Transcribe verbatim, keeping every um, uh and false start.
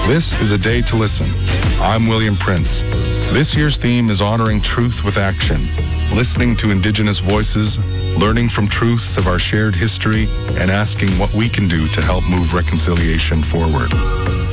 This is a day to listen. I'm William Prince. This year's theme is honoring truth with action, listening to Indigenous voices, learning from truths of our shared history, and asking what we can do to help move reconciliation forward.